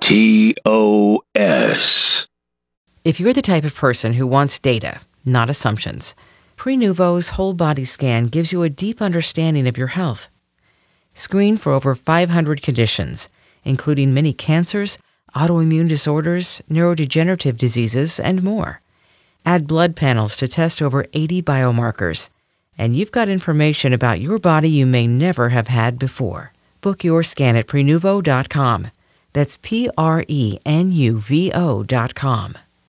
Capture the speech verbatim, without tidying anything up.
T O S. If you're the type of person who wants data, not assumptions, Prenuvo's whole body scan gives you a deep understanding of your health. Screen for over five hundred conditions, including many cancers, autoimmune disorders, neurodegenerative diseases, and more. Add blood panels to test over eighty biomarkers, and you've got information about your body you may never have had before. Book your scan at Prenuvo dot com. That's P R E N U V O dot com.